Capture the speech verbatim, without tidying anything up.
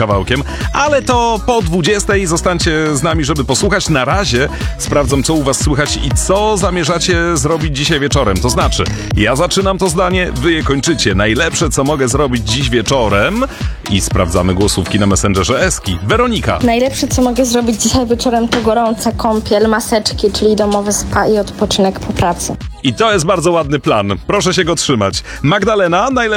kawałkiem, ale to po dwudziestej zostańcie z nami, żeby posłuchać. Na razie sprawdzam, co u was słychać i co zamierzacie zrobić dzisiaj wieczorem. To znaczy, ja zaczynam to zdanie, wy je kończycie. Najlepsze, co mogę zrobić dziś wieczorem i sprawdzamy głosówki na Messengerze Eski. Weronika. Najlepsze, co mogę zrobić dzisiaj wieczorem, to gorąca kąpiel, maseczki, czyli domowy spa i odpoczynek po pracy. I to jest bardzo ładny plan. Proszę się go trzymać. Magdalena, najlepsze